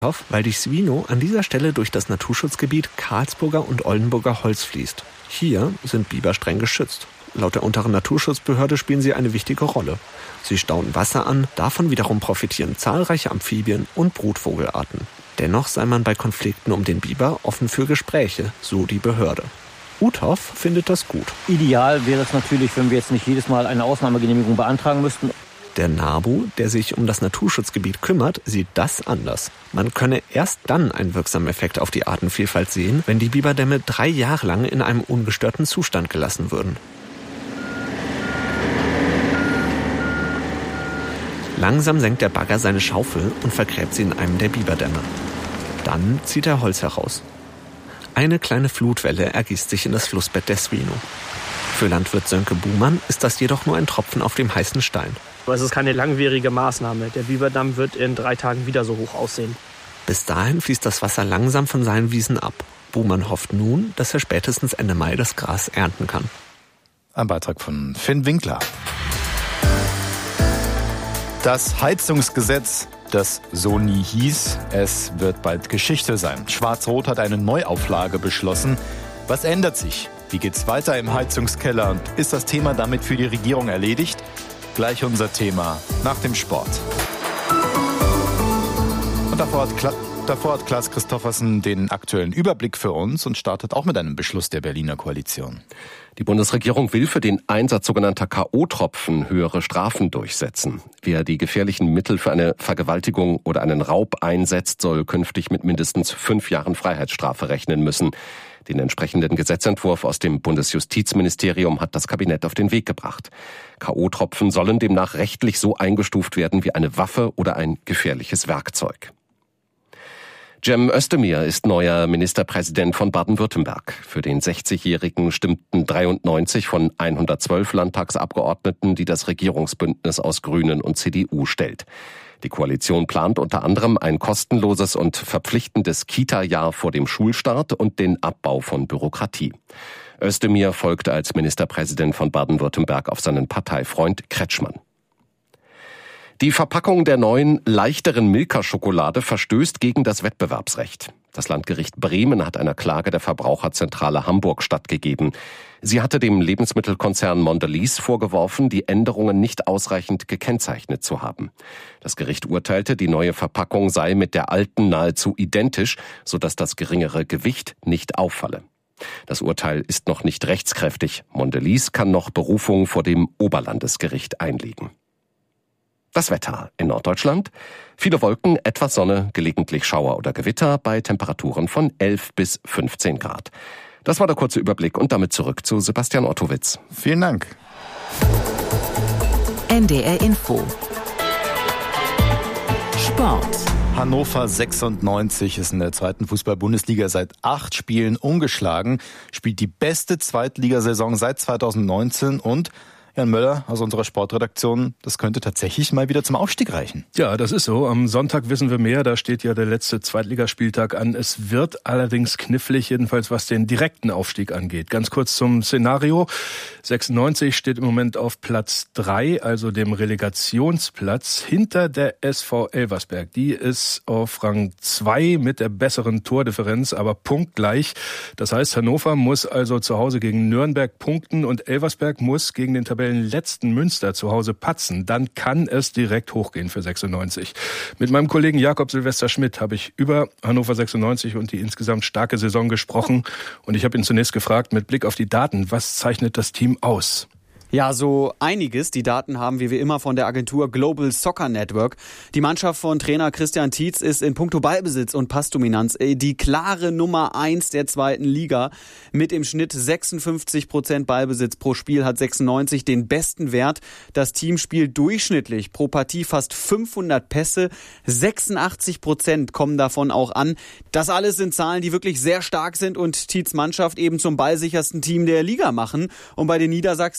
weil die Swinow an dieser Stelle durch das Naturschutzgebiet Karlsburger und Oldenburger Holz fließt. Hier sind Biber streng geschützt. Laut der unteren Naturschutzbehörde spielen sie eine wichtige Rolle. Sie stauen Wasser an, davon wiederum profitieren zahlreiche Amphibien- und Brutvogelarten. Dennoch sei man bei Konflikten um den Biber offen für Gespräche, so die Behörde. Uthoff findet das gut. Ideal wäre es natürlich, wenn wir jetzt nicht jedes Mal eine Ausnahmegenehmigung beantragen müssten. Der NABU, der sich um das Naturschutzgebiet kümmert, sieht das anders. Man könne erst dann einen wirksamen Effekt auf die Artenvielfalt sehen, wenn die Biberdämme 3 Jahre lang in einem ungestörten Zustand gelassen würden. Langsam senkt der Bagger seine Schaufel und vergräbt sie in einem der Biberdämme. Dann zieht er Holz heraus. Eine kleine Flutwelle ergießt sich in das Flussbett der Swinow. Für Landwirt Sönke Buhmann ist das jedoch nur ein Tropfen auf dem heißen Stein. Aber es ist keine langwierige Maßnahme. Der Biberdamm wird in 3 Tagen wieder so hoch aussehen. Bis dahin fließt das Wasser langsam von seinen Wiesen ab. Buhmann hofft nun, dass er spätestens Ende Mai das Gras ernten kann. Ein Beitrag von Finn Winkler. Das Heizungsgesetz, das so nie hieß, es wird bald Geschichte sein. Schwarz-Rot hat eine Neuauflage beschlossen. Was ändert sich? Wie geht's weiter im Heizungskeller? Und ist das Thema damit für die Regierung erledigt? Gleich unser Thema nach dem Sport. Und davor hat Klaas Christoffersen den aktuellen Überblick für uns und startet auch mit einem Beschluss der Berliner Koalition. Die Bundesregierung will für den Einsatz sogenannter K.O.-Tropfen höhere Strafen durchsetzen. Wer die gefährlichen Mittel für eine Vergewaltigung oder einen Raub einsetzt, soll künftig mit mindestens 5 Jahren Freiheitsstrafe rechnen müssen. Den entsprechenden Gesetzentwurf aus dem Bundesjustizministerium hat das Kabinett auf den Weg gebracht. K.O.-Tropfen sollen demnach rechtlich so eingestuft werden wie eine Waffe oder ein gefährliches Werkzeug. Cem Özdemir ist neuer Ministerpräsident von Baden-Württemberg. Für den 60-Jährigen stimmten 93 von 112 Landtagsabgeordneten, die das Regierungsbündnis aus Grünen und CDU stellt. Die Koalition plant unter anderem ein kostenloses und verpflichtendes Kita-Jahr vor dem Schulstart und den Abbau von Bürokratie. Özdemir folgte als Ministerpräsident von Baden-Württemberg auf seinen Parteifreund Kretschmann. Die Verpackung der neuen, leichteren Milka-Schokolade verstößt gegen das Wettbewerbsrecht. Das Landgericht Bremen hat einer Klage der Verbraucherzentrale Hamburg stattgegeben. Sie hatte dem Lebensmittelkonzern Mondelez vorgeworfen, die Änderungen nicht ausreichend gekennzeichnet zu haben. Das Gericht urteilte, die neue Verpackung sei mit der alten nahezu identisch, sodass das geringere Gewicht nicht auffalle. Das Urteil ist noch nicht rechtskräftig. Mondelez kann noch Berufung vor dem Oberlandesgericht einlegen. Das Wetter in Norddeutschland. Viele Wolken, etwas Sonne, gelegentlich Schauer oder Gewitter bei Temperaturen von 11 bis 15 Grad. Das war der kurze Überblick und damit zurück zu Sebastian Ottowitz. Vielen Dank. NDR Info. Sport. Hannover 96 ist in der 2. Fußball-Bundesliga seit 8 Spielen ungeschlagen, spielt die beste Zweitligasaison seit 2019 und Jan Möller aus unserer Sportredaktion, das könnte tatsächlich mal wieder zum Aufstieg reichen. Ja, das ist so. Am Sonntag wissen wir mehr. Da steht ja der letzte Zweitligaspieltag an. Es wird allerdings knifflig, jedenfalls was den direkten Aufstieg angeht. Ganz kurz zum Szenario. 96 steht im Moment auf Platz 3, also dem Relegationsplatz, hinter der SV Elversberg. Die ist auf Rang 2 mit der besseren Tordifferenz, aber punktgleich. Das heißt, Hannover muss also zu Hause gegen Nürnberg punkten und Elversberg muss gegen den Tabellenletzten Münster zu Hause patzen, dann kann es direkt hochgehen für 96. Mit meinem Kollegen Jakob Silvester Schmidt habe ich über Hannover 96 und die insgesamt starke Saison gesprochen und ich habe ihn zunächst gefragt, mit Blick auf die Daten, was zeichnet das Team aus? Ja, so einiges. Die Daten haben wir wie immer von der Agentur Global Soccer Network. Die Mannschaft von Trainer Christian Tietz ist in puncto Ballbesitz und Passdominanz die klare Nummer 1 der 2. Liga. Mit im Schnitt 56% Ballbesitz pro Spiel hat 96 den besten Wert. Das Team spielt durchschnittlich pro Partie fast 500 Pässe. 86% kommen davon auch an. Das alles sind Zahlen, die wirklich sehr stark sind und Tietz Mannschaft eben zum ballsichersten Team der Liga machen. Und bei den Niedersachsen ist das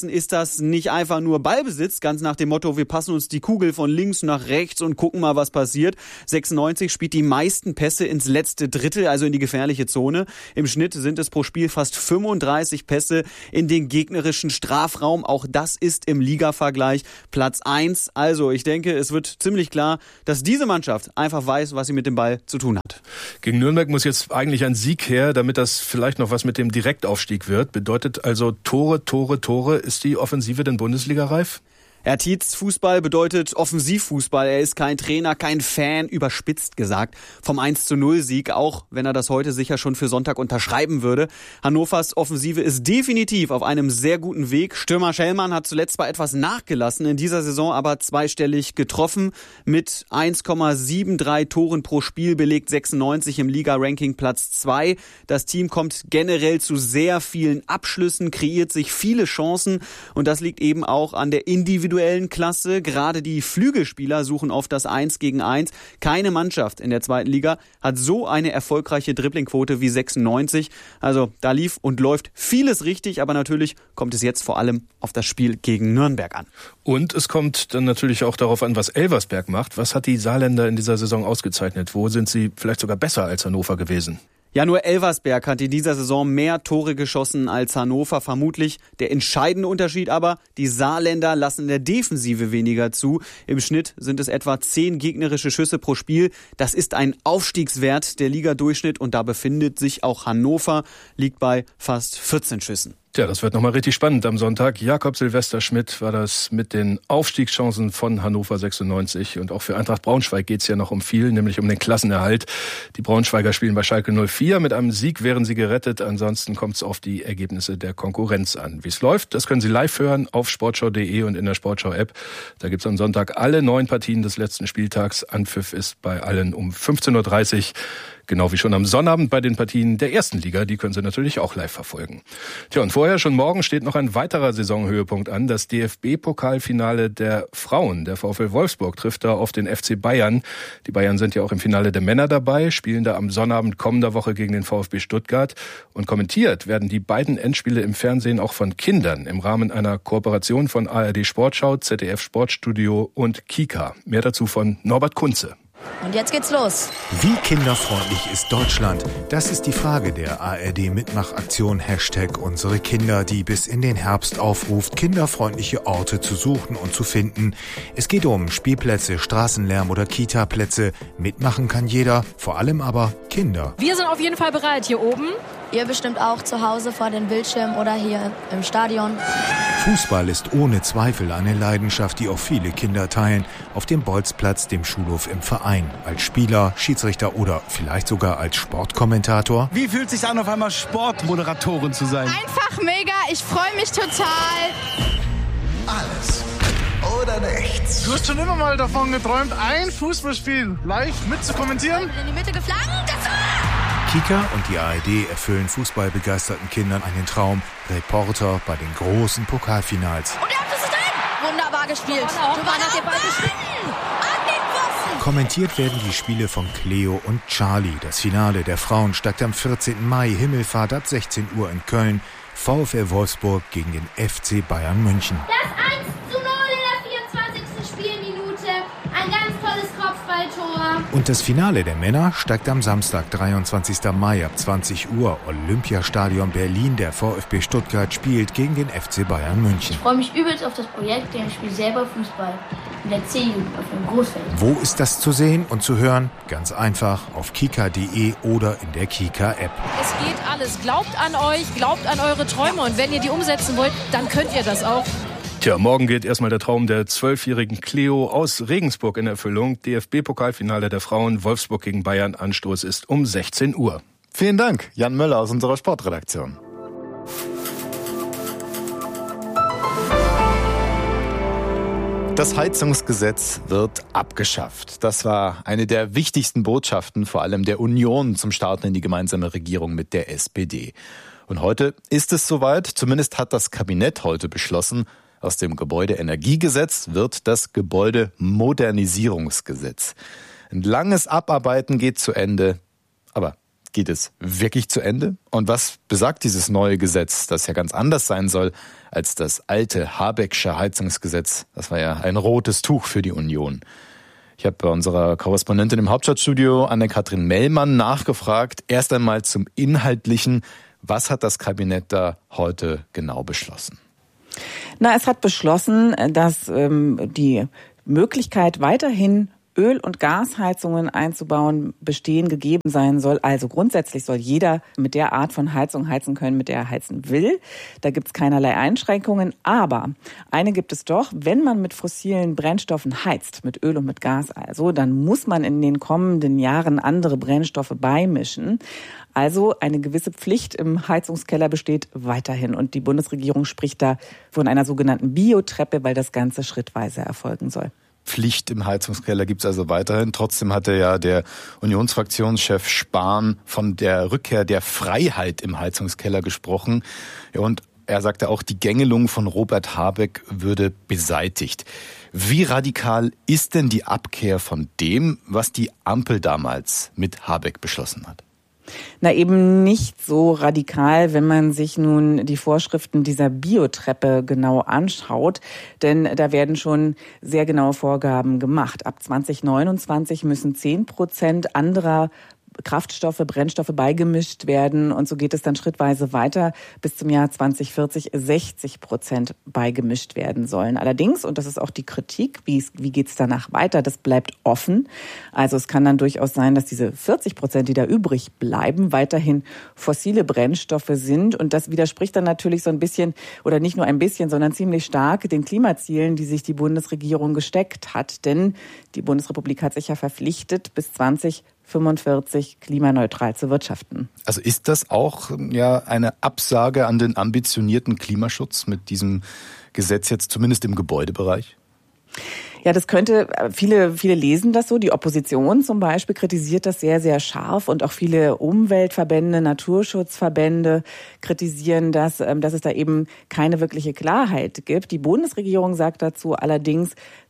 das nicht einfach nur Ballbesitz, ganz nach dem Motto, wir passen uns die Kugel von links nach rechts und gucken mal, was passiert. 96 spielt die meisten Pässe ins letzte Drittel, also in die gefährliche Zone. Im Schnitt sind es pro Spiel fast 35 Pässe in den gegnerischen Strafraum. Auch das ist im Liga-Vergleich Platz 1. Also ich denke, es wird ziemlich klar, dass diese Mannschaft einfach weiß, was sie mit dem Ball zu tun hat. Gegen Nürnberg muss jetzt eigentlich ein Sieg her, damit das vielleicht noch was mit dem Direktaufstieg wird. Bedeutet also Tore, Tore, Tore. Ist die Offensive denn Bundesliga-reif? Herr Tietz, Fußball bedeutet Offensivfußball. Er ist kein Trainer, kein Fan, überspitzt gesagt, vom 1:0-Sieg, auch wenn er das heute sicher schon für Sonntag unterschreiben würde. Hannovers Offensive ist definitiv auf einem sehr guten Weg. Stürmer Schellmann hat zuletzt zwar etwas nachgelassen, in dieser Saison aber zweistellig getroffen. Mit 1,73 Toren pro Spiel belegt 96 im Liga-Ranking Platz 2. Das Team kommt generell zu sehr vielen Abschlüssen, kreiert sich viele Chancen und das liegt eben auch an der individuellen Klasse. Gerade die Flügelspieler suchen oft das 1 gegen 1. Keine Mannschaft in der zweiten Liga hat so eine erfolgreiche Dribblingquote wie 96. Also da lief und läuft vieles richtig, aber natürlich kommt es jetzt vor allem auf das Spiel gegen Nürnberg an. Und es kommt dann natürlich auch darauf an, was Elversberg macht. Was hat die Saarländer in dieser Saison ausgezeichnet? Wo sind sie vielleicht sogar besser als Hannover gewesen? Ja, nur Elversberg hat in dieser Saison mehr Tore geschossen als Hannover, vermutlich. Der entscheidende Unterschied aber, die Saarländer lassen in der Defensive weniger zu. Im Schnitt sind es etwa 10 gegnerische Schüsse pro Spiel. Das ist ein Aufstiegswert der Ligadurchschnitt und da befindet sich auch Hannover, liegt bei fast 14 Schüssen. Tja, das wird nochmal richtig spannend am Sonntag. Jakob Silvester Schmidt war das mit den Aufstiegschancen von Hannover 96. Und auch für Eintracht Braunschweig geht's ja noch um viel, nämlich um den Klassenerhalt. Die Braunschweiger spielen bei Schalke 04. Mit einem Sieg wären sie gerettet. Ansonsten kommt's auf die Ergebnisse der Konkurrenz an. Wie es läuft, das können Sie live hören auf sportschau.de und in der Sportschau-App. Da gibt's am Sonntag alle 9 Partien des letzten Spieltags. Anpfiff ist bei allen um 15:30 Uhr. Genau wie schon am Sonnabend bei den Partien der ersten Liga. Die können Sie natürlich auch live verfolgen. Tja, und vorher schon morgen steht noch ein weiterer Saisonhöhepunkt an. Das DFB-Pokalfinale der Frauen. Der VfL Wolfsburg trifft da auf den FC Bayern. Die Bayern sind ja auch im Finale der Männer dabei, spielen da am Sonnabend kommender Woche gegen den VfB Stuttgart. Und kommentiert werden die beiden Endspiele im Fernsehen auch von Kindern im Rahmen einer Kooperation von ARD Sportschau, ZDF Sportstudio und Kika. Mehr dazu von Norbert Kunze. Und jetzt geht's los. Wie kinderfreundlich ist Deutschland? Das ist die Frage der ARD-Mitmachaktion #Unsere Kinder, die bis in den Herbst aufruft, kinderfreundliche Orte zu suchen und zu finden. Es geht um Spielplätze, Straßenlärm oder Kita-Plätze. Mitmachen kann jeder, vor allem aber Kinder. Wir sind auf jeden Fall bereit hier oben. Ihr bestimmt auch zu Hause vor den Bildschirmen oder hier im Stadion. Fußball ist ohne Zweifel eine Leidenschaft, die auch viele Kinder teilen. Auf dem Bolzplatz, dem Schulhof, im Verein. Als Spieler, Schiedsrichter oder vielleicht sogar als Sportkommentator. Wie fühlt es sich an, auf einmal Sportmoderatorin zu sein? Einfach mega, ich freue mich total. Alles oder nichts. Du hast schon immer mal davon geträumt, ein Fußballspiel live mitzukommentieren? In die Mitte geflankt, das war... Kika und die ARD erfüllen fußballbegeisterten Kindern einen Traum. Reporter bei den großen Pokalfinals. Und der Abschluss ist drin! Wunderbar gespielt. Giovanna hat den Ball geschnitten. An den Pfosten! Kommentiert werden die Spiele von Cleo und Charlie. Das Finale der Frauen steigt am 14. Mai, Himmelfahrt ab 16 Uhr in Köln. VfL Wolfsburg gegen den FC Bayern München. Das 1:0 in der 24. Spielminute. Ein ganz tolles Kopfballtor. Und das Finale der Männer steigt am Samstag, 23. Mai ab 20 Uhr. Olympiastadion Berlin. Der VfB Stuttgart spielt gegen den FC Bayern München. Ich freue mich übelst auf das Projekt, denn ich spiele selber Fußball. In der C-Jugend auf dem Großfeld. Wo ist das zu sehen und zu hören? Ganz einfach auf kika.de oder in der Kika-App. Es geht alles. Glaubt an euch, glaubt an eure Träume. Und wenn ihr die umsetzen wollt, dann könnt ihr das auch. Tja, morgen geht erstmal der Traum der 12-jährigen Cleo aus Regensburg in Erfüllung. DFB-Pokalfinale der Frauen, Wolfsburg gegen Bayern. Anstoß ist um 16 Uhr. Vielen Dank, Jan Möller aus unserer Sportredaktion. Das Heizungsgesetz wird abgeschafft. Das war eine der wichtigsten Botschaften, vor allem der Union, zum Starten in die gemeinsame Regierung mit der SPD. Und heute ist es soweit, zumindest hat das Kabinett heute beschlossen, aus dem Gebäudeenergiegesetz wird das Gebäudemodernisierungsgesetz. Ein langes Abarbeiten geht zu Ende, aber Geht es wirklich zu Ende? Und was besagt dieses neue Gesetz, das ja ganz anders sein soll als das alte Habecksche Heizungsgesetz? Das war ja ein rotes Tuch für die Union. Ich habe bei unserer Korrespondentin im Hauptstadtstudio, Anne-Kathrin Mellmann, nachgefragt. Erst einmal zum Inhaltlichen. Was hat das Kabinett da heute genau beschlossen? Es hat beschlossen, dass die Möglichkeit weiterhin Öl- und Gasheizungen einzubauen, bestehen gegeben sein soll. Also grundsätzlich soll jeder mit der Art von Heizung heizen können, mit der er heizen will. Da gibt es keinerlei Einschränkungen. Aber eine gibt es doch: Wenn man mit fossilen Brennstoffen heizt, mit Öl und mit Gas also, dann muss man in den kommenden Jahren andere Brennstoffe beimischen. Also eine gewisse Pflicht im Heizungskeller besteht weiterhin. Und die Bundesregierung spricht da von einer sogenannten Biotreppe, weil das Ganze schrittweise erfolgen soll. Pflicht im Heizungskeller gibt's also weiterhin. Trotzdem hatte ja der Unionsfraktionschef Spahn von der Rückkehr der Freiheit im Heizungskeller gesprochen. Ja, und er sagte auch, die Gängelung von Robert Habeck würde beseitigt. Wie radikal ist denn die Abkehr von dem, was die Ampel damals mit Habeck beschlossen hat? Eben nicht so radikal, wenn man sich nun die Vorschriften dieser Biotreppe genau anschaut. Denn da werden schon sehr genaue Vorgaben gemacht. Ab 2029 müssen 10% anderer Kraftstoffe, Brennstoffe beigemischt werden. Und so geht es dann schrittweise weiter. Bis zum Jahr 2040 60% beigemischt werden sollen. Allerdings, und das ist auch die Kritik, wie geht es danach weiter, das bleibt offen. Also es kann dann durchaus sein, dass diese 40%, die da übrig bleiben, weiterhin fossile Brennstoffe sind. Und das widerspricht dann natürlich so ein bisschen, oder nicht nur ein bisschen, sondern ziemlich stark den Klimazielen, die sich die Bundesregierung gesteckt hat. Denn die Bundesrepublik hat sich ja verpflichtet, bis 2045 klimaneutral zu wirtschaften. Also ist das auch eine Absage an den ambitionierten Klimaschutz mit diesem Gesetz jetzt zumindest im Gebäudebereich? Ja, das könnte, viele lesen das so. Die Opposition zum Beispiel kritisiert das sehr, sehr scharf und auch viele Umweltverbände, Naturschutzverbände kritisieren das, dass es da eben keine wirkliche Klarheit gibt. Die Bundesregierung sagt dazu allerdings,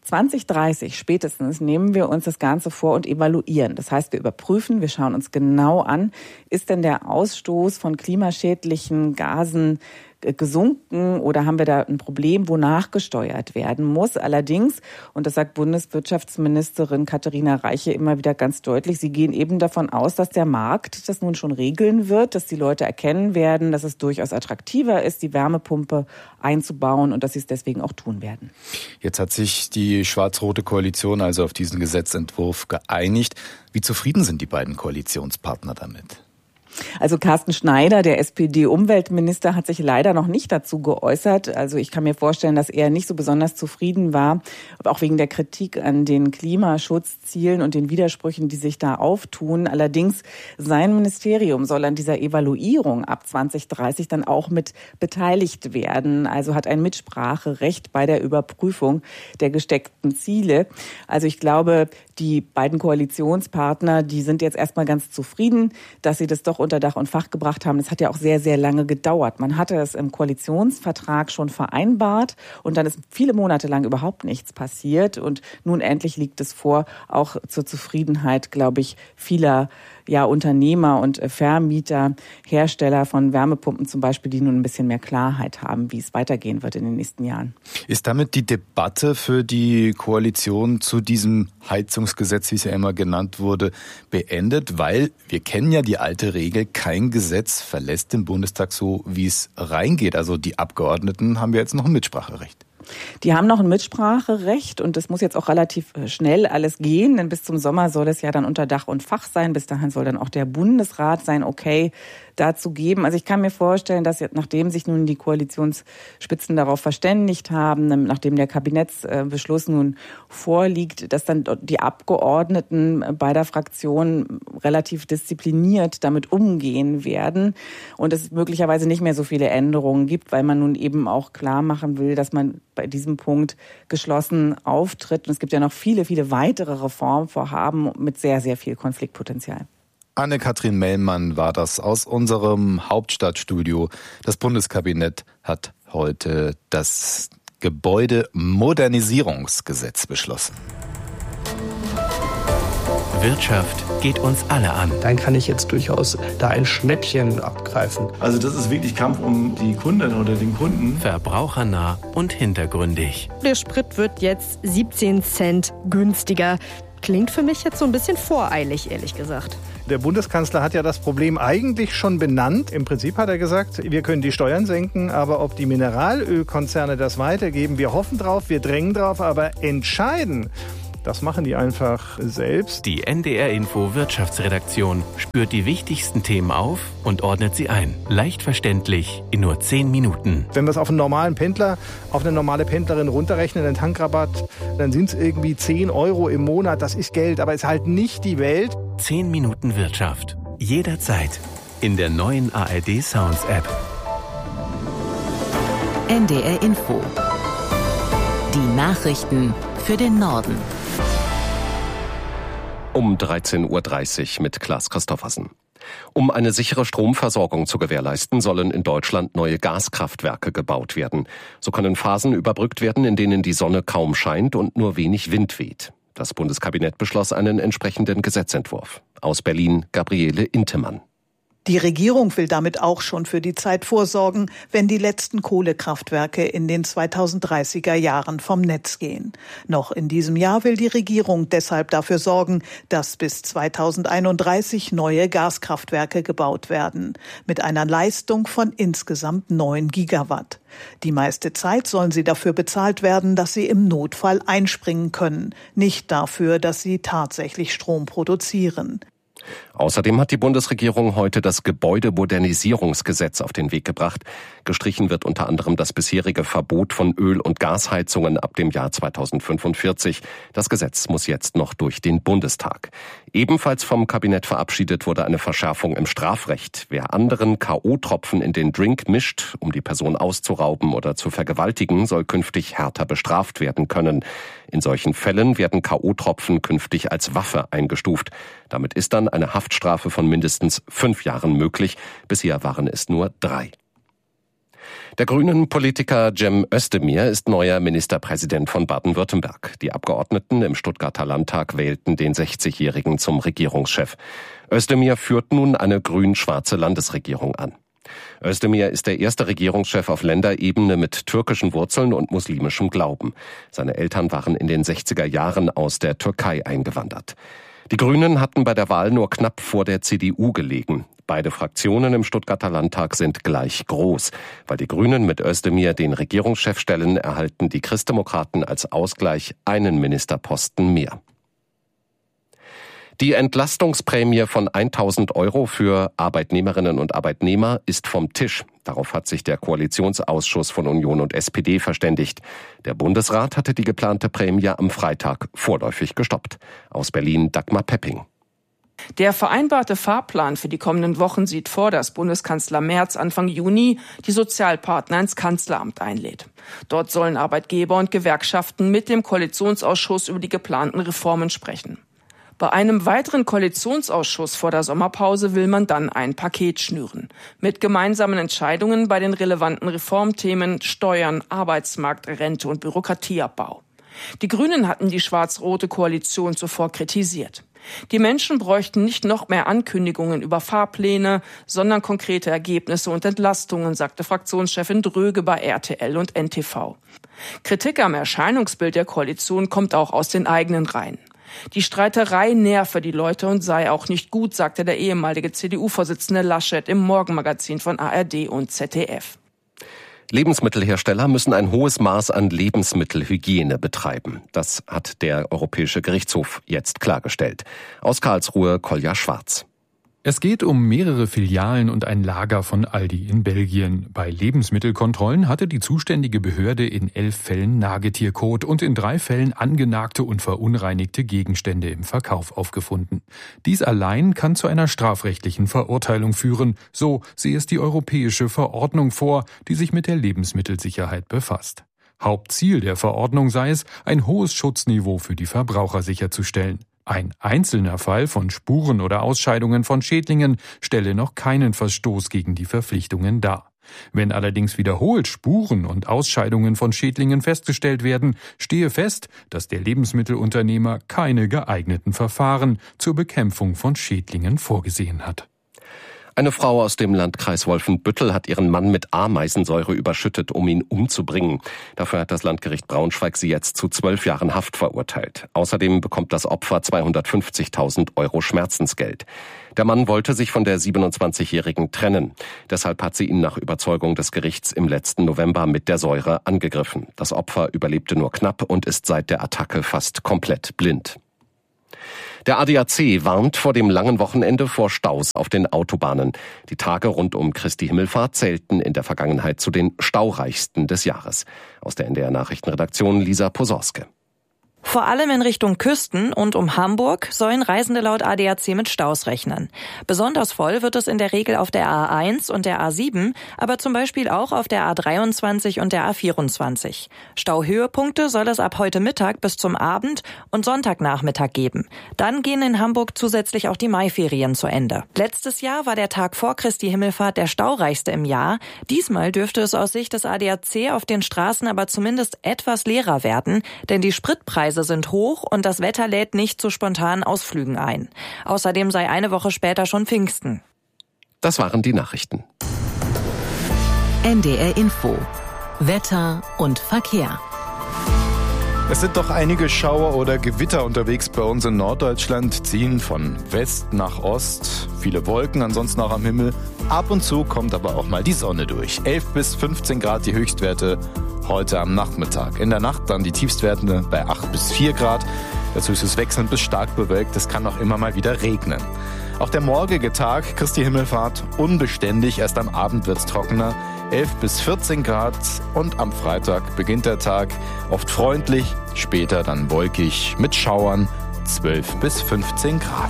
2030 spätestens nehmen wir uns das Ganze vor und evaluieren. Das heißt, wir überprüfen, wir schauen uns genau an, ist denn der Ausstoß von klimaschädlichen Gasen gesunken oder haben wir da ein Problem, wo nachgesteuert werden muss? Allerdings, und das sagt Bundeswirtschaftsministerin Katharina Reiche immer wieder ganz deutlich, sie gehen eben davon aus, dass der Markt das nun schon regeln wird, dass die Leute erkennen werden, dass es durchaus attraktiver ist, die Wärmepumpe einzubauen und dass sie es deswegen auch tun werden. Jetzt hat sich die schwarz-rote Koalition also auf diesen Gesetzentwurf geeinigt. Wie zufrieden sind die beiden Koalitionspartner damit? Also Carsten Schneider, der SPD-Umweltminister, hat sich leider noch nicht dazu geäußert. Also ich kann mir vorstellen, dass er nicht so besonders zufrieden war, auch wegen der Kritik an den Klimaschutzzielen und den Widersprüchen, die sich da auftun. Allerdings, sein Ministerium soll an dieser Evaluierung ab 2030 dann auch mit beteiligt werden. Also hat ein Mitspracherecht bei der Überprüfung der gesteckten Ziele. Also ich glaube, die beiden Koalitionspartner, die sind jetzt erstmal ganz zufrieden, dass sie das doch unter Dach und Fach gebracht haben. Das hat ja auch sehr, sehr lange gedauert. Man hatte es im Koalitionsvertrag schon vereinbart und dann ist viele Monate lang überhaupt nichts passiert. Und nun endlich liegt es vor, auch zur Zufriedenheit, glaube ich, vieler Unternehmer und Vermieter, Hersteller von Wärmepumpen zum Beispiel, die nun ein bisschen mehr Klarheit haben, wie es weitergehen wird in den nächsten Jahren. Ist damit die Debatte für die Koalition zu diesem Heizungsgesetz, wie es ja immer genannt wurde, beendet? Weil wir kennen ja die alte Regel, kein Gesetz verlässt den Bundestag so, wie es reingeht. Also die Abgeordneten haben ja jetzt noch ein Mitspracherecht. Die haben noch ein Mitspracherecht und es muss jetzt auch relativ schnell alles gehen, denn bis zum Sommer soll es ja dann unter Dach und Fach sein. Bis dahin soll dann auch der Bundesrat sein Okay dazu geben. Also ich kann mir vorstellen, dass jetzt, nachdem sich nun die Koalitionsspitzen darauf verständigt haben, nachdem der Kabinettsbeschluss nun vorliegt, dass dann die Abgeordneten beider Fraktionen relativ diszipliniert damit umgehen werden und es möglicherweise nicht mehr so viele Änderungen gibt, weil man nun eben auch klar machen will, dass man bei diesem Punkt geschlossen auftritt. Und es gibt ja noch viele, viele weitere Reformvorhaben mit sehr, sehr viel Konfliktpotenzial. Anne-Kathrin Mellmann war das aus unserem Hauptstadtstudio. Das Bundeskabinett hat heute das Gebäudemodernisierungsgesetz beschlossen. Wirtschaft geht uns alle an. Dann kann ich jetzt durchaus da ein Schnäppchen abgreifen. Also das ist wirklich Kampf um die Kundin oder den Kunden. Verbrauchernah und hintergründig. Der Sprit wird jetzt 17 Cent günstiger. Klingt für mich jetzt so ein bisschen voreilig, ehrlich gesagt. Der Bundeskanzler hat ja das Problem eigentlich schon benannt. Im Prinzip hat er gesagt, wir können die Steuern senken, aber ob die Mineralölkonzerne das weitergeben, wir hoffen drauf, wir drängen drauf, aber entscheiden, das machen die einfach selbst. Die NDR Info Wirtschaftsredaktion spürt die wichtigsten Themen auf und ordnet sie ein. Leicht verständlich in nur 10 Minuten. Wenn wir es auf einen normalen Pendler, auf eine normale Pendlerin runterrechnen, den Tankrabatt, dann sind es irgendwie 10 Euro im Monat. Das ist Geld, aber ist halt nicht die Welt. 10 Minuten Wirtschaft. Jederzeit. In der neuen ARD Sounds App. NDR Info. Die Nachrichten für den Norden. Um 13.30 Uhr mit Klaas Christoffersen. Um eine sichere Stromversorgung zu gewährleisten, sollen in Deutschland neue Gaskraftwerke gebaut werden. So können Phasen überbrückt werden, in denen die Sonne kaum scheint und nur wenig Wind weht. Das Bundeskabinett beschloss einen entsprechenden Gesetzentwurf. Aus Berlin Gabriele Intemann. Die Regierung will damit auch schon für die Zeit vorsorgen, wenn die letzten Kohlekraftwerke in den 2030er Jahren vom Netz gehen. Noch in diesem Jahr will die Regierung deshalb dafür sorgen, dass bis 2031 neue Gaskraftwerke gebaut werden, mit einer Leistung von insgesamt 9 Gigawatt. Die meiste Zeit sollen sie dafür bezahlt werden, dass sie im Notfall einspringen können, nicht dafür, dass sie tatsächlich Strom produzieren. Außerdem hat die Bundesregierung heute das Gebäudemodernisierungsgesetz auf den Weg gebracht. Gestrichen wird unter anderem das bisherige Verbot von Öl- und Gasheizungen ab dem Jahr 2045. Das Gesetz muss jetzt noch durch den Bundestag. Ebenfalls vom Kabinett verabschiedet wurde eine Verschärfung im Strafrecht. Wer anderen K.O.-Tropfen in den Drink mischt, um die Person auszurauben oder zu vergewaltigen, soll künftig härter bestraft werden können. In solchen Fällen werden K.O.-Tropfen künftig als Waffe eingestuft. Damit ist dann eine Haftstrafe von mindestens 5 Jahren möglich. Bisher waren es nur 3. Der grünen Politiker Cem Özdemir ist neuer Ministerpräsident von Baden-Württemberg. Die Abgeordneten im Stuttgarter Landtag wählten den 60-Jährigen zum Regierungschef. Özdemir führt nun eine grün-schwarze Landesregierung an. Özdemir ist der erste Regierungschef auf Länderebene mit türkischen Wurzeln und muslimischem Glauben. Seine Eltern waren in den 60er Jahren aus der Türkei eingewandert. Die Grünen hatten bei der Wahl nur knapp vor der CDU gelegen. Beide Fraktionen im Stuttgarter Landtag sind gleich groß. Weil die Grünen mit Özdemir den Regierungschef stellen, erhalten die Christdemokraten als Ausgleich einen Ministerposten mehr. Die Entlastungsprämie von 1.000 Euro für Arbeitnehmerinnen und Arbeitnehmer ist vom Tisch. Darauf hat sich der Koalitionsausschuss von Union und SPD verständigt. Der Bundesrat hatte die geplante Prämie am Freitag vorläufig gestoppt. Aus Berlin Dagmar Pepping. Der vereinbarte Fahrplan für die kommenden Wochen sieht vor, dass Bundeskanzler Merz Anfang Juni die Sozialpartner ins Kanzleramt einlädt. Dort sollen Arbeitgeber und Gewerkschaften mit dem Koalitionsausschuss über die geplanten Reformen sprechen. Bei einem weiteren Koalitionsausschuss vor der Sommerpause will man dann ein Paket schnüren. Mit gemeinsamen Entscheidungen bei den relevanten Reformthemen Steuern, Arbeitsmarkt, Rente und Bürokratieabbau. Die Grünen hatten die schwarz-rote Koalition zuvor kritisiert. Die Menschen bräuchten nicht noch mehr Ankündigungen über Fahrpläne, sondern konkrete Ergebnisse und Entlastungen, sagte Fraktionschefin Dröge bei RTL und NTV. Kritik am Erscheinungsbild der Koalition kommt auch aus den eigenen Reihen. Die Streiterei nerve die Leute und sei auch nicht gut, sagte der ehemalige CDU-Vorsitzende Laschet im Morgenmagazin von ARD und ZDF. Lebensmittelhersteller müssen ein hohes Maß an Lebensmittelhygiene betreiben. Das hat der Europäische Gerichtshof jetzt klargestellt. Aus Karlsruhe Kolja Schwarz. Es geht um mehrere Filialen und ein Lager von Aldi in Belgien. Bei Lebensmittelkontrollen hatte die zuständige Behörde in 11 Fällen Nagetierkot und in 3 Fällen angenagte und verunreinigte Gegenstände im Verkauf aufgefunden. Dies allein kann zu einer strafrechtlichen Verurteilung führen, so sehe es die europäische Verordnung vor, die sich mit der Lebensmittelsicherheit befasst. Hauptziel der Verordnung sei es, ein hohes Schutzniveau für die Verbraucher sicherzustellen. Ein einzelner Fall von Spuren oder Ausscheidungen von Schädlingen stelle noch keinen Verstoß gegen die Verpflichtungen dar. Wenn allerdings wiederholt Spuren und Ausscheidungen von Schädlingen festgestellt werden, stehe fest, dass der Lebensmittelunternehmer keine geeigneten Verfahren zur Bekämpfung von Schädlingen vorgesehen hat. Eine Frau aus dem Landkreis Wolfenbüttel hat ihren Mann mit Ameisensäure überschüttet, um ihn umzubringen. Dafür hat das Landgericht Braunschweig sie jetzt zu 12 Jahren Haft verurteilt. Außerdem bekommt das Opfer 250.000 € Schmerzensgeld. Der Mann wollte sich von der 27-Jährigen trennen. Deshalb hat sie ihn nach Überzeugung des Gerichts im letzten November mit der Säure angegriffen. Das Opfer überlebte nur knapp und ist seit der Attacke fast komplett blind. Der ADAC warnt vor dem langen Wochenende vor Staus auf den Autobahnen. Die Tage rund um Christi Himmelfahrt zählten in der Vergangenheit zu den staureichsten des Jahres. Aus der NDR Nachrichtenredaktion Lisa Posorske. Vor allem in Richtung Küsten und um Hamburg sollen Reisende laut ADAC mit Staus rechnen. Besonders voll wird es in der Regel auf der A1 und der A7, aber zum Beispiel auch auf der A23 und der A24. Stauhöhepunkte soll es ab heute Mittag bis zum Abend und Sonntagnachmittag geben. Dann gehen in Hamburg zusätzlich auch die Maiferien zu Ende. Letztes Jahr war der Tag vor Christi Himmelfahrt der staureichste im Jahr. Diesmal dürfte es aus Sicht des ADAC auf den Straßen aber zumindest etwas leerer werden, denn die Spritpreise sind hoch und das Wetter lädt nicht zu spontanen Ausflügen ein. Außerdem sei eine Woche später schon Pfingsten. Das waren die Nachrichten. NDR Info. Wetter und Verkehr. Es sind doch einige Schauer oder Gewitter unterwegs bei uns in Norddeutschland, ziehen von West nach Ost. Viele Wolken, ansonsten auch am Himmel. Ab und zu kommt aber auch mal die Sonne durch. 11 bis 15 Grad die Höchstwerte heute am Nachmittag. In der Nacht dann die Tiefstwerte bei 8 bis 4 Grad. Dazu ist es wechselnd bis stark bewölkt. Es kann auch immer mal wieder regnen. Auch der morgige Tag, Christi Himmelfahrt, unbeständig. Erst am Abend wird es trockener. 11 bis 14 Grad und am Freitag beginnt der Tag oft freundlich, später dann wolkig mit Schauern 12 bis 15 Grad.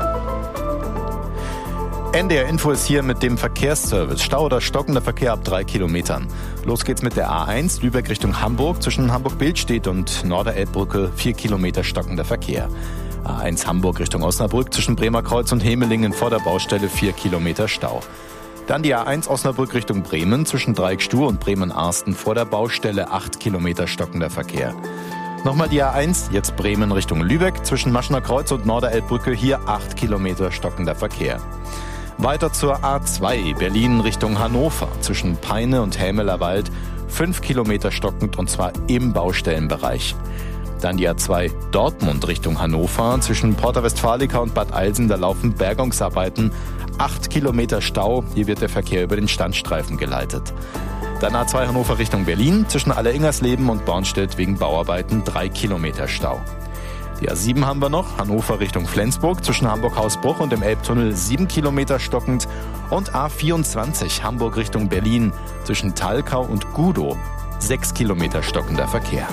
NDR Info ist hier mit dem Verkehrsservice. Stau oder stockender Verkehr ab 3 Kilometern. Los geht's mit der A1 Lübeck Richtung Hamburg. Zwischen Hamburg-Bildstedt und Norderelbbrücke 4 Kilometer stockender Verkehr. A1 Hamburg Richtung Osnabrück zwischen Bremerkreuz und Hemelingen vor der Baustelle 4 Kilometer Stau. Dann die A1 Osnabrück Richtung Bremen zwischen Dreieckstuhl und Bremen-Arsten vor der Baustelle 8 Kilometer stockender Verkehr. Nochmal die A1, jetzt Bremen Richtung Lübeck zwischen Maschener Kreuz und Norderelbbrücke, hier 8 Kilometer stockender Verkehr. Weiter zur A2 Berlin Richtung Hannover zwischen Peine und Hämelerwald 5 Kilometer stockend und zwar im Baustellenbereich. Dann die A2 Dortmund Richtung Hannover zwischen Porta Westfalica und Bad Eilsen, da laufen Bergungsarbeiten, 8 Kilometer Stau, hier wird der Verkehr über den Standstreifen geleitet. Dann A2 Hannover Richtung Berlin zwischen Alleringersleben und Bornstedt wegen Bauarbeiten 3 Kilometer Stau. Die A7 haben wir noch, Hannover Richtung Flensburg zwischen Hamburg-Hausbruch und dem Elbtunnel 7 Kilometer stockend und A24 Hamburg Richtung Berlin zwischen Thalkau und Gudow 6 Kilometer stockender Verkehr.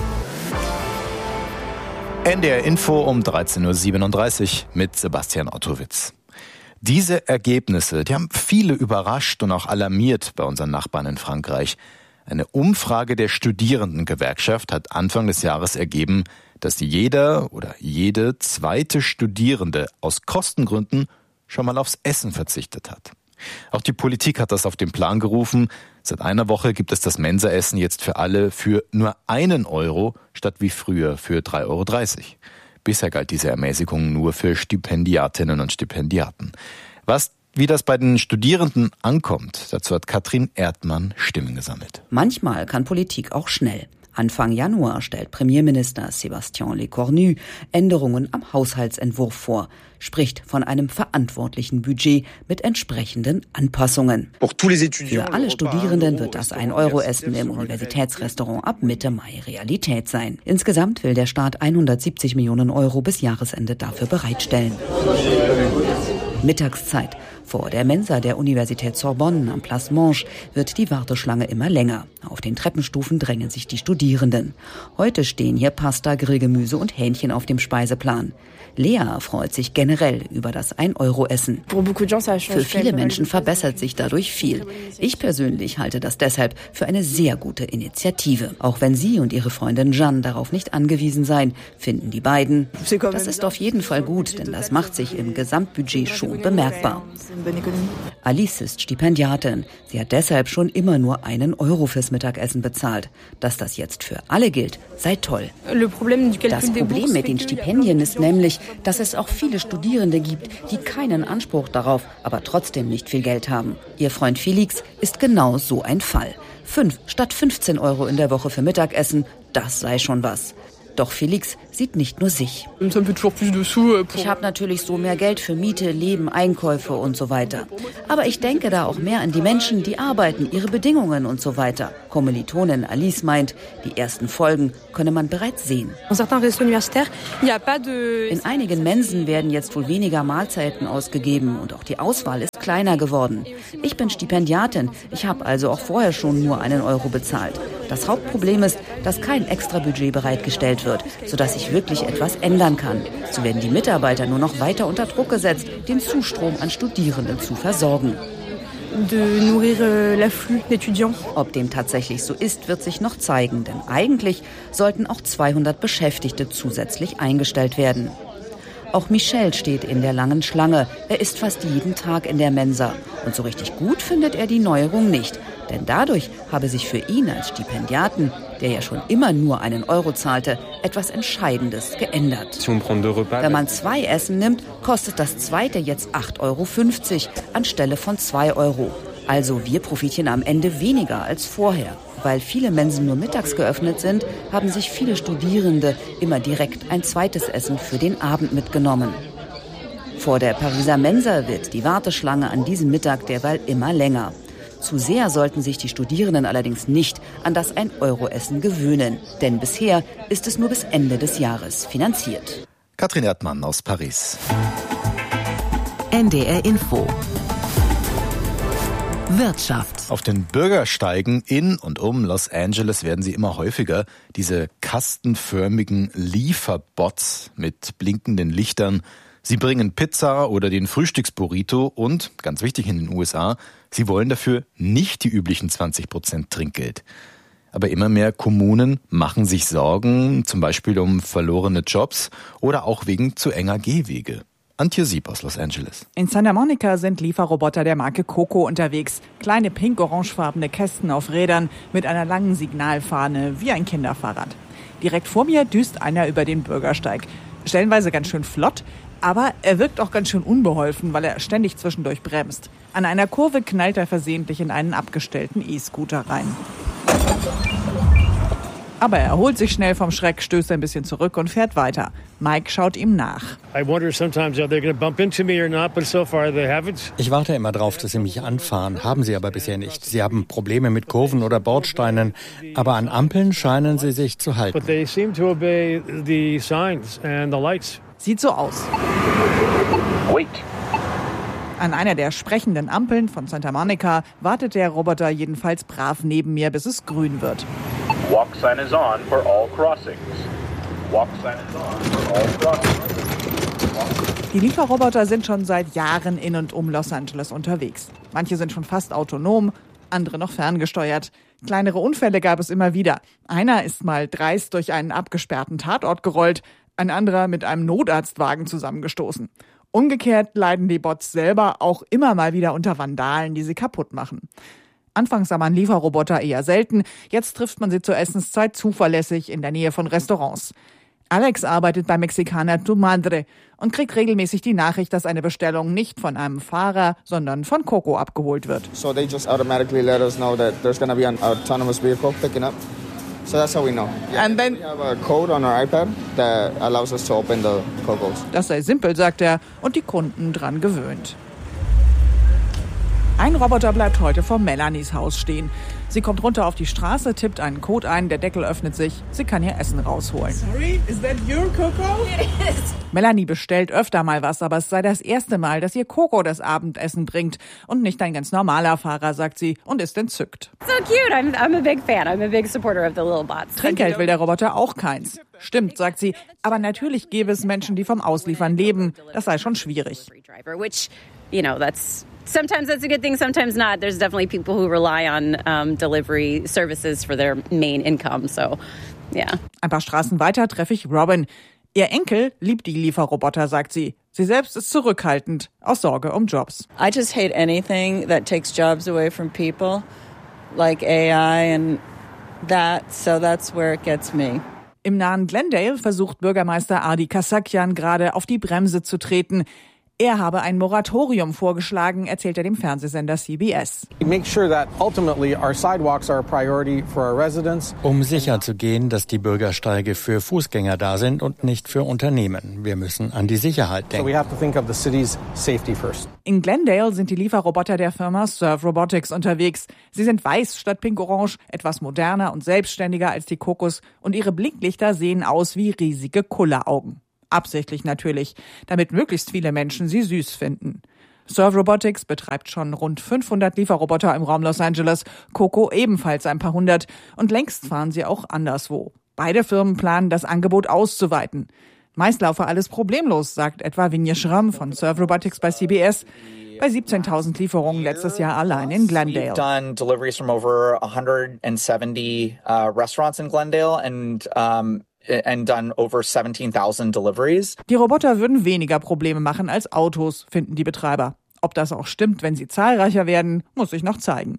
NDR Info um 13.37 Uhr mit Sebastian Ottowitz. Diese Ergebnisse, die haben viele überrascht und auch alarmiert bei unseren Nachbarn in Frankreich. Eine Umfrage der Studierendengewerkschaft hat Anfang des Jahres ergeben, dass jeder oder jede zweite Studierende aus Kostengründen schon mal aufs Essen verzichtet hat. Auch die Politik hat das auf den Plan gerufen. Seit einer Woche gibt es das Mensaessen jetzt für alle für nur 1 Euro statt wie früher für 3,30 Euro. Bisher galt diese Ermäßigung nur für Stipendiatinnen und Stipendiaten. Wie das bei den Studierenden ankommt, dazu hat Katrin Erdmann Stimmen gesammelt. Manchmal kann Politik auch schnell. Anfang Januar stellt Premierminister Sébastien Lecornu Änderungen am Haushaltsentwurf vor, spricht von einem verantwortlichen Budget mit entsprechenden Anpassungen. Für alle Studierenden wird das 1-Euro-Essen im Universitätsrestaurant ab Mitte Mai Realität sein. Insgesamt will der Staat 170 Millionen Euro bis Jahresende dafür bereitstellen. Mittagszeit. Vor der Mensa der Universität Sorbonne am Place Monge wird die Warteschlange immer länger. Auf den Treppenstufen drängen sich die Studierenden. Heute stehen hier Pasta, Grillgemüse und Hähnchen auf dem Speiseplan. Lea freut sich generell über das 1-Euro-Essen. Für viele Menschen verbessert sich dadurch viel. Ich persönlich halte das deshalb für eine sehr gute Initiative. Auch wenn sie und ihre Freundin Jeanne darauf nicht angewiesen seien, finden die beiden, das ist auf jeden Fall gut, denn das macht sich im Gesamtbudget schon und bemerkbar. Alice ist Stipendiatin. Sie hat deshalb schon immer nur 1 Euro fürs Mittagessen bezahlt. Dass das jetzt für alle gilt, sei toll. Das Problem mit den Stipendien ist nämlich, dass es auch viele Studierende gibt, die keinen Anspruch darauf, aber trotzdem nicht viel Geld haben. Ihr Freund Felix ist genau so ein Fall. 5 statt 15 Euro in der Woche für Mittagessen, das sei schon was. Doch Felix sieht nicht nur sich. Ich habe natürlich so mehr Geld für Miete, Leben, Einkäufe und so weiter. Aber ich denke da auch mehr an die Menschen, die arbeiten, ihre Bedingungen und so weiter. Kommilitonin Alice meint, die ersten Folgen könne man bereits sehen. In einigen Mensen werden jetzt wohl weniger Mahlzeiten ausgegeben und auch die Auswahl ist kleiner geworden. Ich bin Stipendiatin, ich habe also auch vorher schon nur 1 Euro bezahlt. Das Hauptproblem ist, dass kein Extrabudget bereitgestellt wird, sodass sich wirklich etwas ändern kann. So werden die Mitarbeiter nur noch weiter unter Druck gesetzt, den Zustrom an Studierenden zu versorgen. Ob dem tatsächlich so ist, wird sich noch zeigen, denn eigentlich sollten auch 200 Beschäftigte zusätzlich eingestellt werden. Auch Michel steht in der langen Schlange. Er isst fast jeden Tag in der Mensa. Und so richtig gut findet er die Neuerung nicht. Denn dadurch habe sich für ihn als Stipendiaten, der ja schon immer nur 1 Euro zahlte, etwas Entscheidendes geändert. Wenn man 2 Essen nimmt, kostet das zweite jetzt 8,50 Euro anstelle von 2 Euro. Also wir profitieren am Ende weniger als vorher. Weil viele Mensen nur mittags geöffnet sind, haben sich viele Studierende immer direkt ein zweites Essen für den Abend mitgenommen. Vor der Pariser Mensa wird die Warteschlange an diesem Mittag derweil immer länger. Zu sehr sollten sich die Studierenden allerdings nicht an das 1-Euro-Essen gewöhnen. Denn bisher ist es nur bis Ende des Jahres finanziert. Katrin Erdmann aus Paris. NDR Info. Wirtschaft. Auf den Bürgersteigen in und um Los Angeles werden sie immer häufiger. Diese kastenförmigen Lieferbots mit blinkenden Lichtern. Sie bringen Pizza oder den Frühstücksburrito und, ganz wichtig in den USA, sie wollen dafür nicht die üblichen 20% Trinkgeld. Aber immer mehr Kommunen machen sich Sorgen, zum Beispiel um verlorene Jobs oder auch wegen zu enger Gehwege. Antje Sieb aus Los Angeles. In Santa Monica sind Lieferroboter der Marke Coco unterwegs. Kleine pink-orangefarbene Kästen auf Rädern mit einer langen Signalfahne wie ein Kinderfahrrad. Direkt vor mir düst einer über den Bürgersteig. Stellenweise ganz schön flott, aber er wirkt auch ganz schön unbeholfen, weil er ständig zwischendurch bremst. An einer Kurve knallt er versehentlich in einen abgestellten E-Scooter rein. Aber er erholt sich schnell vom Schreck, stößt ein bisschen zurück und fährt weiter. Mike schaut ihm nach. Ich warte immer drauf, dass sie mich anfahren, haben sie aber bisher nicht. Sie haben Probleme mit Kurven oder Bordsteinen, aber an Ampeln scheinen sie sich zu halten. Sieht so aus. An einer der sprechenden Ampeln von Santa Monica wartet der Roboter jedenfalls brav neben mir, bis es grün wird. Walk sign is on for all crossings. Walk sign is on for all crossings. Die Lieferroboter sind schon seit Jahren in und um Los Angeles unterwegs. Manche sind schon fast autonom, andere noch ferngesteuert. Kleinere Unfälle gab es immer wieder. Einer ist mal dreist durch einen abgesperrten Tatort gerollt, ein anderer mit einem Notarztwagen zusammengestoßen. Umgekehrt leiden die Bots selber auch immer mal wieder unter Vandalen, die sie kaputt machen. Anfangs sah man Lieferroboter eher selten, jetzt trifft man sie zur Essenszeit zuverlässig in der Nähe von Restaurants. Alex arbeitet bei Mexicana Tu Madre und kriegt regelmäßig die Nachricht, dass eine Bestellung nicht von einem Fahrer, sondern von Coco abgeholt wird. So they just automatically let us know that there's going to be an autonomous vehicle picking up. So that's how we know. Yeah, and then we have a code on our iPad that allows us to open the Cocos. Das sei simpel, sagt er, und die Kunden dran gewöhnt. Ein Roboter bleibt heute vor Melanies Haus stehen. Sie kommt runter auf die Straße, tippt einen Code ein, der Deckel öffnet sich. Sie kann ihr Essen rausholen. Sorry, is that your Coco? It is. Melanie bestellt öfter mal was, aber es sei das erste Mal, dass ihr Coco das Abendessen bringt. Und nicht ein ganz normaler Fahrer, sagt sie und ist entzückt. So cute. I'm a big fan. I'm a big supporter of the little bots. Trinkgeld will der Roboter auch keins. Stimmt, sagt sie. Aber natürlich gäbe es Menschen, die vom Ausliefern leben. Das sei schon schwierig. Sometimes that's a good thing, sometimes not. There's definitely people who rely on delivery services for their main income, so yeah. Ein paar Straßen weiter treffe ich Robin. Ihr Enkel liebt die Lieferroboter, sagt sie. Sie selbst ist zurückhaltend, aus Sorge um Jobs. I just hate anything that takes jobs away from people, like AI and that, so that's where it gets me. Im nahen Glendale versucht Bürgermeister Adi Kasakian gerade auf die Bremse zu treten. Er habe ein Moratorium vorgeschlagen, erzählt er dem Fernsehsender CBS. Um sicherzugehen, dass die Bürgersteige für Fußgänger da sind und nicht für Unternehmen. Wir müssen an die Sicherheit denken. In Glendale sind die Lieferroboter der Firma Serve Robotics unterwegs. Sie sind weiß statt pink-orange, etwas moderner und selbstständiger als die Kokos und ihre Blinklichter sehen aus wie riesige Kulleraugen. Absichtlich natürlich, damit möglichst viele Menschen sie süß finden. Serve Robotics betreibt schon rund 500 Lieferroboter im Raum Los Angeles, Coco ebenfalls ein paar hundert und längst fahren sie auch anderswo. Beide Firmen planen, das Angebot auszuweiten. Meist laufe alles problemlos, sagt etwa Vinje Schramm von Serve Robotics bei CBS. Bei 17.000 Lieferungen letztes Jahr allein in Glendale. We've done deliveries from over 170 restaurants in Glendale and done over 17,000 deliveries. Die Roboter würden weniger Probleme machen als Autos, finden die Betreiber. Ob das auch stimmt, wenn sie zahlreicher werden, muss sich noch zeigen.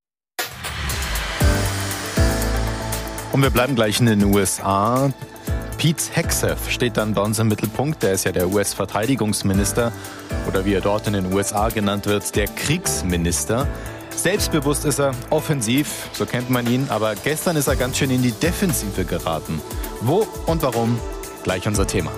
Und wir bleiben gleich in den USA. Pete Hegseth steht dann bei uns im Mittelpunkt. Der ist ja der US-Verteidigungsminister oder wie er dort in den USA genannt wird, der Kriegsminister. Selbstbewusst ist er, offensiv, so kennt man ihn, aber gestern ist er ganz schön in die Defensive geraten. Wo und warum? Gleich unser Thema.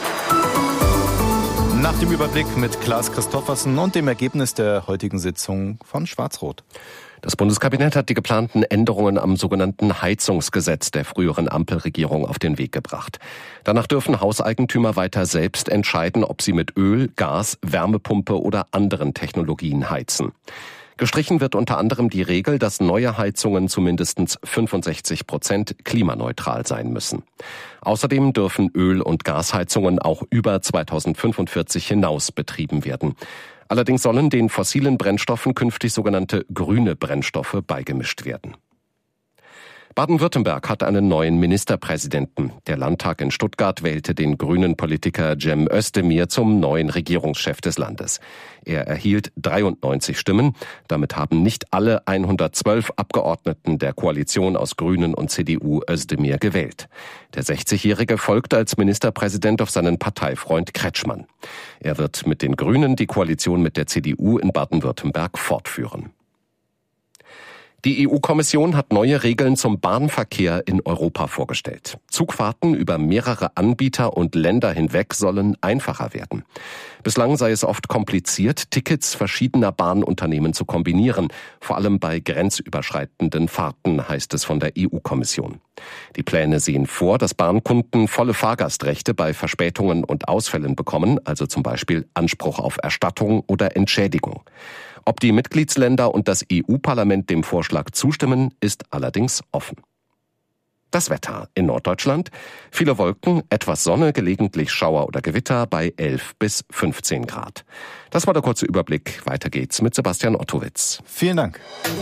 Nach dem Überblick mit Klaas Christoffersen und dem Ergebnis der heutigen Sitzung von Schwarz-Rot. Das Bundeskabinett hat die geplanten Änderungen am sogenannten Heizungsgesetz der früheren Ampelregierung auf den Weg gebracht. Danach dürfen Hauseigentümer weiter selbst entscheiden, ob sie mit Öl, Gas, Wärmepumpe oder anderen Technologien heizen. Gestrichen wird unter anderem die Regel, dass neue Heizungen zu mindestens 65% klimaneutral sein müssen. Außerdem dürfen Öl- und Gasheizungen auch über 2045 hinaus betrieben werden. Allerdings sollen den fossilen Brennstoffen künftig sogenannte grüne Brennstoffe beigemischt werden. Baden-Württemberg hat einen neuen Ministerpräsidenten. Der Landtag in Stuttgart wählte den grünen Politiker Cem Özdemir zum neuen Regierungschef des Landes. Er erhielt 93 Stimmen. Damit haben nicht alle 112 Abgeordneten der Koalition aus Grünen und CDU Özdemir gewählt. Der 60-Jährige folgt als Ministerpräsident auf seinen Parteifreund Kretschmann. Er wird mit den Grünen die Koalition mit der CDU in Baden-Württemberg fortführen. Die EU-Kommission hat neue Regeln zum Bahnverkehr in Europa vorgestellt. Zugfahrten über mehrere Anbieter und Länder hinweg sollen einfacher werden. Bislang sei es oft kompliziert, Tickets verschiedener Bahnunternehmen zu kombinieren, vor allem bei grenzüberschreitenden Fahrten, heißt es von der EU-Kommission. Die Pläne sehen vor, dass Bahnkunden volle Fahrgastrechte bei Verspätungen und Ausfällen bekommen, also zum Beispiel Anspruch auf Erstattung oder Entschädigung. Ob die Mitgliedsländer und das EU-Parlament dem Vorschlag zustimmen, ist allerdings offen. Das Wetter in Norddeutschland: viele Wolken, etwas Sonne, gelegentlich Schauer oder Gewitter bei 11 bis 15 Grad. Das war der kurze Überblick. Weiter geht's mit Sebastian Ottowitz. Vielen Dank.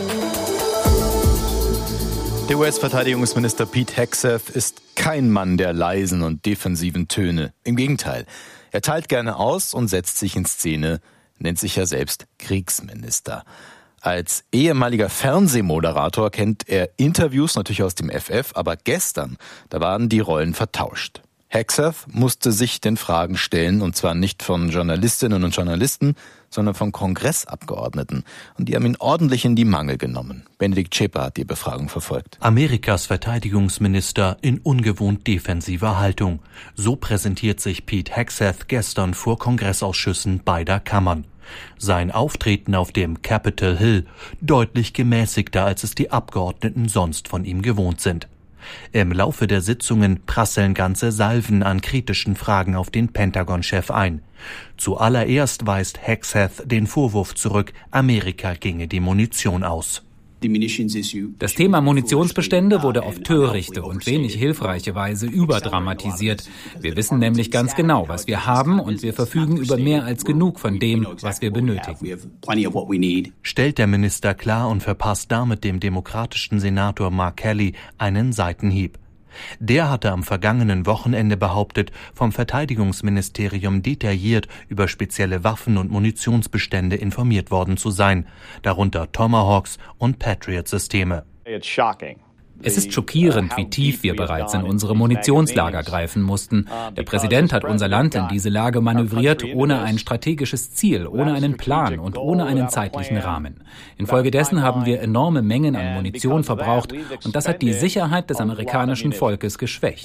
Der US-Verteidigungsminister Pete Hegseth ist kein Mann der leisen und defensiven Töne. Im Gegenteil, er teilt gerne aus und setzt sich in Szene, nennt sich ja selbst Kriegsminister. Als ehemaliger Fernsehmoderator kennt er Interviews natürlich aus dem FF, aber gestern, da waren die Rollen vertauscht. Hegseth musste sich den Fragen stellen, und zwar nicht von Journalistinnen und Journalisten, sondern von Kongressabgeordneten. Und die haben ihn ordentlich in die Mangel genommen. Benedikt Schäper hat die Befragung verfolgt. Amerikas Verteidigungsminister in ungewohnt defensiver Haltung. So präsentiert sich Pete Hegseth gestern vor Kongressausschüssen beider Kammern. Sein Auftreten auf dem Capitol Hill deutlich gemäßigter, als es die Abgeordneten sonst von ihm gewohnt sind. Im Laufe der Sitzungen prasseln ganze Salven an kritischen Fragen auf den Pentagon-Chef ein. Zuallererst weist Hegseth den Vorwurf zurück, Amerika ginge die Munition aus. Das Thema Munitionsbestände wurde auf törichte und wenig hilfreiche Weise überdramatisiert. Wir wissen nämlich ganz genau, was wir haben, und wir verfügen über mehr als genug von dem, was wir benötigen. Stellt der Minister klar und verpasst damit dem demokratischen Senator Mark Kelly einen Seitenhieb. Der hatte am vergangenen Wochenende behauptet, vom Verteidigungsministerium detailliert über spezielle Waffen- und Munitionsbestände informiert worden zu sein, darunter Tomahawks und Patriot-Systeme. Es ist schockierend, wie tief wir bereits in unsere Munitionslager greifen mussten. Der Präsident hat unser Land in diese Lage manövriert, ohne ein strategisches Ziel, ohne einen Plan und ohne einen zeitlichen Rahmen. Infolgedessen haben wir enorme Mengen an Munition verbraucht und das hat die Sicherheit des amerikanischen Volkes geschwächt.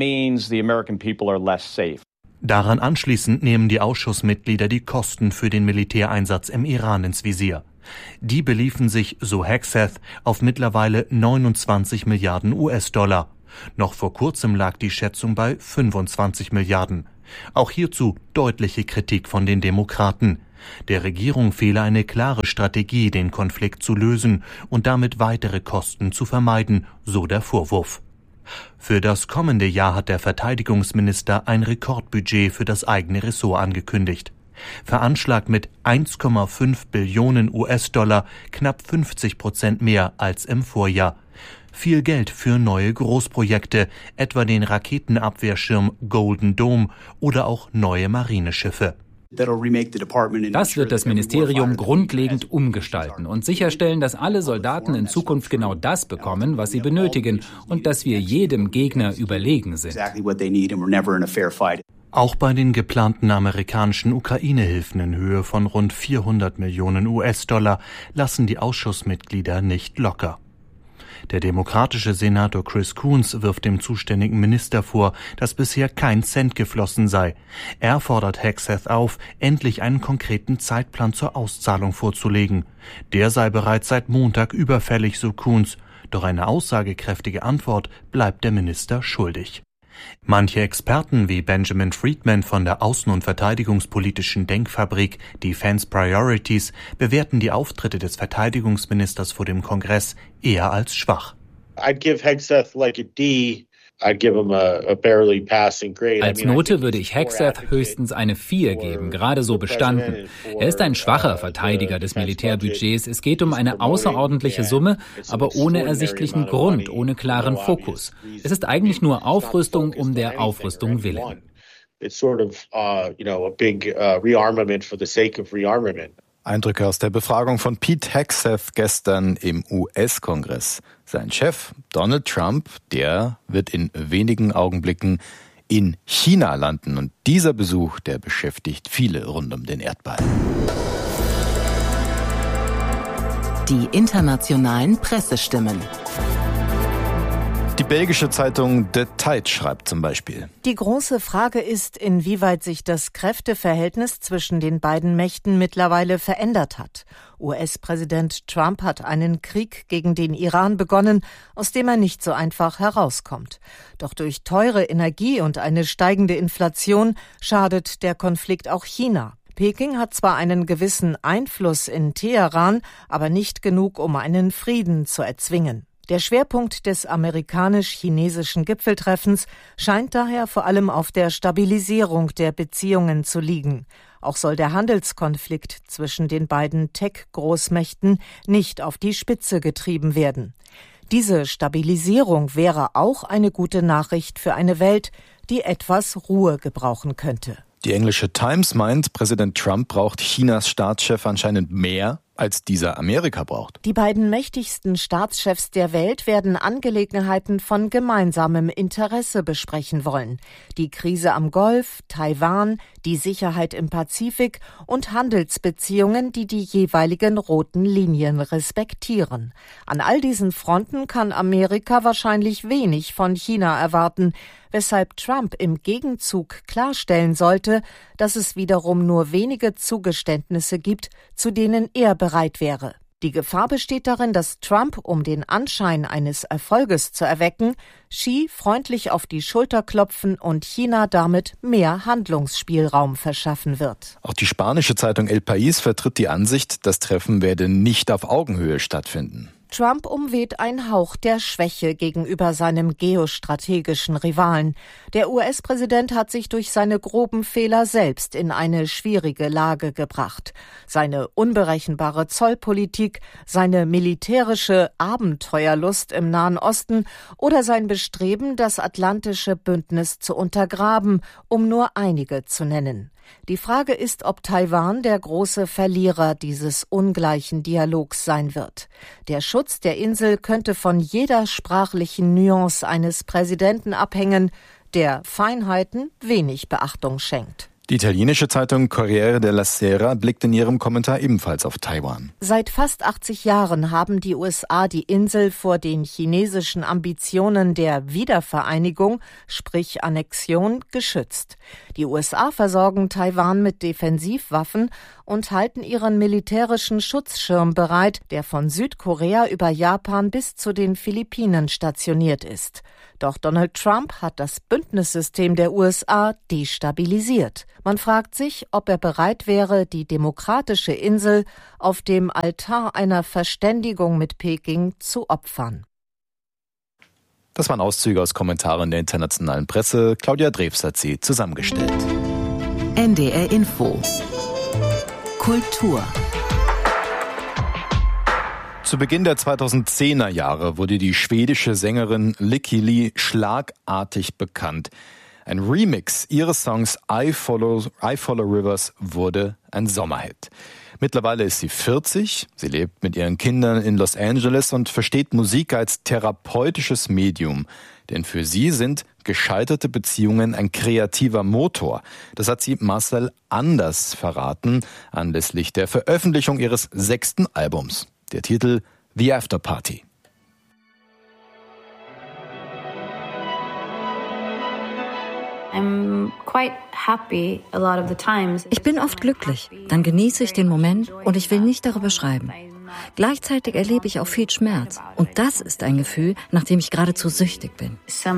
Daran anschließend nehmen die Ausschussmitglieder die Kosten für den Militäreinsatz im Iran ins Visier. Die beliefen sich, so Hegseth, auf mittlerweile 29 Milliarden US-Dollar. Noch vor kurzem lag die Schätzung bei 25 Milliarden. Auch hierzu deutliche Kritik von den Demokraten. Der Regierung fehle eine klare Strategie, den Konflikt zu lösen und damit weitere Kosten zu vermeiden, so der Vorwurf. Für das kommende Jahr hat der Verteidigungsminister ein Rekordbudget für das eigene Ressort angekündigt. Veranschlagt mit 1,5 Billionen US-Dollar, knapp 50% mehr als im Vorjahr. Viel Geld für neue Großprojekte, etwa den Raketenabwehrschirm Golden Dome oder auch neue Marineschiffe. Das wird das Ministerium grundlegend umgestalten und sicherstellen, dass alle Soldaten in Zukunft genau das bekommen, was sie benötigen und dass wir jedem Gegner überlegen sind. Auch bei den geplanten amerikanischen Ukraine-Hilfen in Höhe von rund 400 Millionen US-Dollar lassen die Ausschussmitglieder nicht locker. Der demokratische Senator Chris Coons wirft dem zuständigen Minister vor, dass bisher kein Cent geflossen sei. Er fordert Hegseth auf, endlich einen konkreten Zeitplan zur Auszahlung vorzulegen. Der sei bereits seit Montag überfällig, so Coons. Doch eine aussagekräftige Antwort bleibt der Minister schuldig. Manche Experten wie Benjamin Friedman von der außen- und verteidigungspolitischen Denkfabrik Defense Priorities bewerten die Auftritte des Verteidigungsministers vor dem Kongress eher als schwach. I'd give Hegseth like a D. I'd give him a barely passing grade. Als Note würde ich Hegseth höchstens eine 4 geben, gerade so bestanden. Er ist ein schwacher Verteidiger des Militärbudgets. Es geht um eine außerordentliche Summe, aber ohne ersichtlichen Grund, ohne klaren Fokus. Es ist eigentlich nur Aufrüstung um der Aufrüstung willen. It's sort of, a big rearmament for the sake of rearmament. Eindrücke aus der Befragung von Pete Hegseth gestern im US-Kongress. Sein Chef, Donald Trump, der wird in wenigen Augenblicken in China landen. Und dieser Besuch, der beschäftigt viele rund um den Erdball. Die internationalen Pressestimmen. Die belgische Zeitung The Tide schreibt zum Beispiel: Die große Frage ist, inwieweit sich das Kräfteverhältnis zwischen den beiden Mächten mittlerweile verändert hat. US-Präsident Trump hat einen Krieg gegen den Iran begonnen, aus dem er nicht so einfach herauskommt. Doch durch teure Energie und eine steigende Inflation schadet der Konflikt auch China. Peking hat zwar einen gewissen Einfluss in Teheran, aber nicht genug, um einen Frieden zu erzwingen. Der Schwerpunkt des amerikanisch-chinesischen Gipfeltreffens scheint daher vor allem auf der Stabilisierung der Beziehungen zu liegen. Auch soll der Handelskonflikt zwischen den beiden Tech-Großmächten nicht auf die Spitze getrieben werden. Diese Stabilisierung wäre auch eine gute Nachricht für eine Welt, die etwas Ruhe gebrauchen könnte. Die englische Times meint, Präsident Trump braucht Chinas Staatschef anscheinend mehr, als dieser Amerika braucht. Die beiden mächtigsten Staatschefs der Welt werden Angelegenheiten von gemeinsamem Interesse besprechen wollen. Die Krise am Golf, Taiwan, die Sicherheit im Pazifik und Handelsbeziehungen, die die jeweiligen roten Linien respektieren. An all diesen Fronten kann Amerika wahrscheinlich wenig von China erwarten, weshalb Trump im Gegenzug klarstellen sollte, dass es wiederum nur wenige Zugeständnisse gibt, zu denen er bereit wäre. Die Gefahr besteht darin, dass Trump, um den Anschein eines Erfolges zu erwecken, Xi freundlich auf die Schulter klopfen und China damit mehr Handlungsspielraum verschaffen wird. Auch die spanische Zeitung El País vertritt die Ansicht, das Treffen werde nicht auf Augenhöhe stattfinden. Trump umweht ein Hauch der Schwäche gegenüber seinem geostrategischen Rivalen. Der US-Präsident hat sich durch seine groben Fehler selbst in eine schwierige Lage gebracht. Seine unberechenbare Zollpolitik, seine militärische Abenteuerlust im Nahen Osten oder sein Bestreben, das atlantische Bündnis zu untergraben, um nur einige zu nennen. Die Frage ist, ob Taiwan der große Verlierer dieses ungleichen Dialogs sein wird. Der Schutz der Insel könnte von jeder sprachlichen Nuance eines Präsidenten abhängen, der Feinheiten wenig Beachtung schenkt. Die italienische Zeitung Corriere della Sera blickt in ihrem Kommentar ebenfalls auf Taiwan. Seit fast 80 Jahren haben die USA die Insel vor den chinesischen Ambitionen der Wiedervereinigung, sprich Annexion, geschützt. Die USA versorgen Taiwan mit Defensivwaffen und halten ihren militärischen Schutzschirm bereit, der von Südkorea über Japan bis zu den Philippinen stationiert ist. Doch Donald Trump hat das Bündnissystem der USA destabilisiert. Man fragt sich, ob er bereit wäre, die demokratische Insel auf dem Altar einer Verständigung mit Peking zu opfern. Das waren Auszüge aus Kommentaren der internationalen Presse. Claudia Drews hat sie zusammengestellt. NDR Info. Kultur. Zu Beginn der 2010er Jahre wurde die schwedische Sängerin Lykke Li schlagartig bekannt. Ein Remix ihres Songs I Follow Rivers wurde ein Sommerhit. Mittlerweile ist sie 40, sie lebt mit ihren Kindern in Los Angeles und versteht Musik als therapeutisches Medium. Denn für sie sind gescheiterte Beziehungen ein kreativer Motor. Das hat sie Marcel Anders verraten, anlässlich der Veröffentlichung ihres 6. Albums. Der Titel The After Party. Ich bin oft glücklich, dann genieße ich den Moment und ich will nicht darüber schreiben. Gleichzeitig erlebe ich auch viel Schmerz und das ist ein Gefühl, nach dem ich geradezu süchtig bin.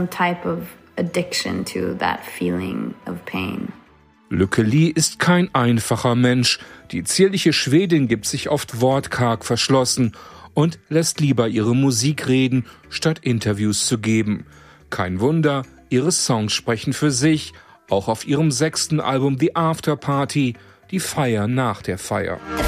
Lykke Li ist kein einfacher Mensch. Die zierliche Schwedin gibt sich oft wortkarg verschlossen und lässt lieber ihre Musik reden, statt Interviews zu geben. Kein Wunder, ihre Songs sprechen für sich, auch auf ihrem 6. Album The After Party, die Feier nach der Feier.